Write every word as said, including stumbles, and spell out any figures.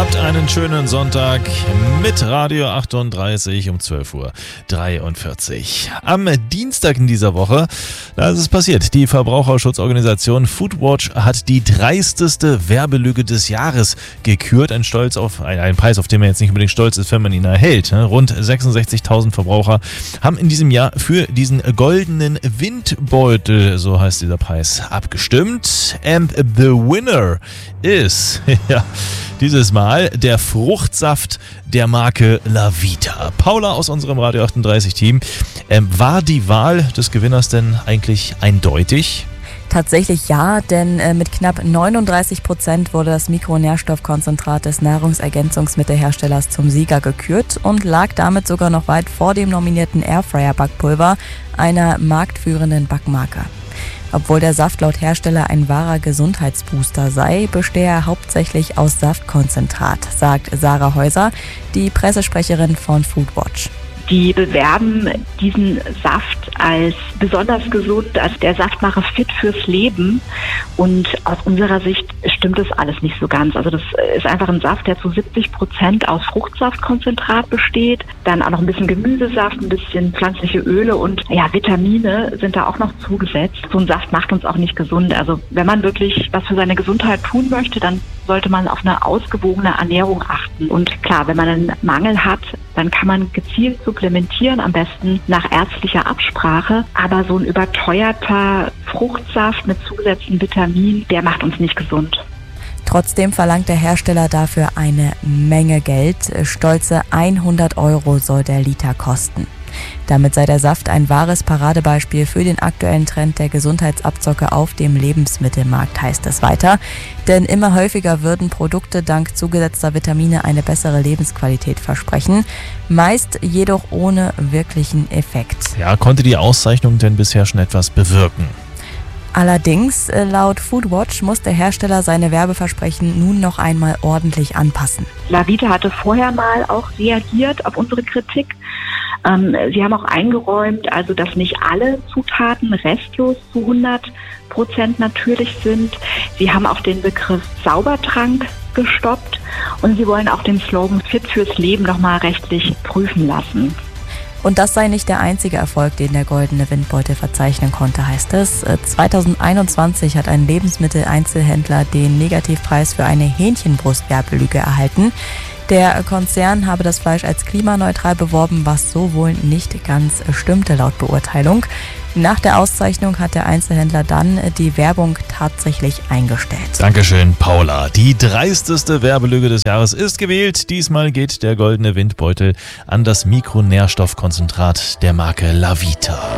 Habt einen schönen Sonntag mit Radio achtunddreißig um zwölf Uhr dreiundvierzig. Am Dienstag in dieser Woche, da ist es passiert. Die Verbraucherschutzorganisation Foodwatch hat die dreisteste Werbelüge des Jahres gekürt. Ein Stolz auf einen Preis, auf den man jetzt nicht unbedingt stolz ist, wenn man ihn erhält. Rund sechsundsechzigtausend Verbraucher haben in diesem Jahr für diesen goldenen Windbeutel, so heißt dieser Preis, abgestimmt. And the winner is, ja, dieses Mal der Fruchtsaft der Marke Lavita. Paula aus unserem Radio achtunddreißig Team, ähm, war die Wahl des Gewinners denn eigentlich eindeutig? Tatsächlich ja, denn äh, mit knapp neununddreißig Prozent wurde das Mikronährstoffkonzentrat des Nahrungsergänzungsmittelherstellers zum Sieger gekürt und lag damit sogar noch weit vor dem nominierten Airfryer-Backpulver, einer marktführenden Backmarke. Obwohl der Saft laut Hersteller ein wahrer Gesundheitsbooster sei, bestehe er hauptsächlich aus Saftkonzentrat, sagt Sarah Häuser, die Pressesprecherin von Foodwatch. Die bewerben diesen Saft als besonders gesund, als der Saftmacher fit fürs Leben. Und aus unserer Sicht stimmt das alles nicht so ganz. Also das ist einfach ein Saft, der zu siebzig Prozent aus Fruchtsaftkonzentrat besteht. Dann auch noch ein bisschen Gemüsesaft, ein bisschen pflanzliche Öle und ja, Vitamine sind da auch noch zugesetzt. So ein Saft macht uns auch nicht gesund. Also wenn man wirklich was für seine Gesundheit tun möchte, dann sollte man auf eine ausgewogene Ernährung achten. Und klar, wenn man einen Mangel hat, dann kann man gezielt supplementieren, am besten nach ärztlicher Absprache. Aber so ein überteuerter Fruchtsaft mit zugesetzten Vitaminen, der macht uns nicht gesund. Trotzdem verlangt der Hersteller dafür eine Menge Geld. Stolze hundert Euro soll der Liter kosten. Damit sei der Saft ein wahres Paradebeispiel für den aktuellen Trend der Gesundheitsabzocke auf dem Lebensmittelmarkt, heißt es weiter. Denn immer häufiger würden Produkte dank zugesetzter Vitamine eine bessere Lebensqualität versprechen, meist jedoch ohne wirklichen Effekt. Ja, konnte die Auszeichnung denn bisher schon etwas bewirken? Allerdings, laut Foodwatch muss der Hersteller seine Werbeversprechen nun noch einmal ordentlich anpassen. Lavita hatte vorher mal auch reagiert auf unsere Kritik. Ähm, sie haben auch eingeräumt, also dass nicht alle Zutaten restlos zu hundert Prozent natürlich sind. Sie haben auch den Begriff Saubertrank gestoppt und sie wollen auch den Slogan Fit fürs Leben nochmal rechtlich prüfen lassen. Und das sei nicht der einzige Erfolg, den der goldene Windbeutel verzeichnen konnte, heißt es. zweitausendeinundzwanzig hat ein Lebensmitteleinzelhändler den Negativpreis für eine Hähnchenbrust-Werbelüge erhalten. Der Konzern habe das Fleisch als klimaneutral beworben, was so wohl nicht ganz stimmte laut Beurteilung. Nach der Auszeichnung hat der Einzelhändler dann die Werbung tatsächlich eingestellt. Dankeschön, Paula. Die dreisteste Werbelüge des Jahres ist gewählt. Diesmal geht der goldene Windbeutel an das Mikronährstoffkonzentrat der Marke Lavita.